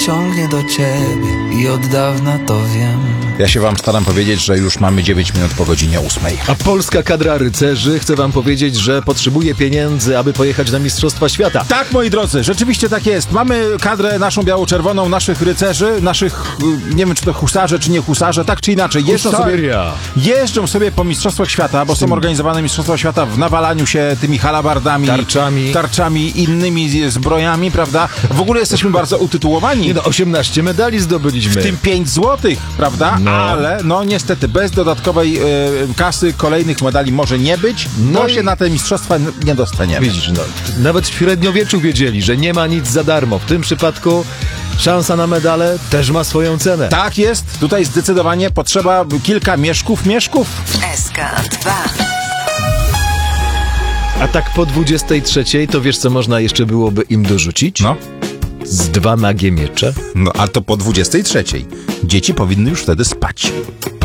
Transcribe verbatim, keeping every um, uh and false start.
ciągnie do ciebie i od dawna to wiem. Ja się wam staram powiedzieć, że już mamy dziewięć minut po godzinie ósmej. A polska kadra rycerzy chce wam powiedzieć, że potrzebuje pieniędzy, aby pojechać na Mistrzostwa Świata. Tak, moi drodzy, rzeczywiście tak jest. Mamy kadrę naszą biało-czerwoną, naszych rycerzy, naszych, nie wiem czy to husarze, czy nie husarze, tak czy inaczej. Jeżdżą sobie, jeżdżą sobie po Mistrzostwach Świata, bo są organizowane Mistrzostwa Świata w nawalaniu się tymi halabardami, tarczami, tarczami innymi zbrojami, prawda? W ogóle jesteśmy bardzo utytułowani. Nie no, osiemnaście medali zdobyliśmy. W tym pięć złotych, prawda? No. Ale no niestety bez dodatkowej e, kasy kolejnych medali może nie być, no bo i... się na te mistrzostwa nie dostaniemy. Widzisz, no, nawet w średniowieczu wiedzieli, że nie ma nic za darmo. W tym przypadku szansa na medale też ma swoją cenę. Tak jest, tutaj zdecydowanie potrzeba kilka mieszków, mieszków. S K dwa. A tak po dwudziestej trzeciej to wiesz, co można jeszcze byłoby im dorzucić? No. Z dwa nagie miecze. No, a to po dwudziestej trzeciej. Dzieci powinny już wtedy spać.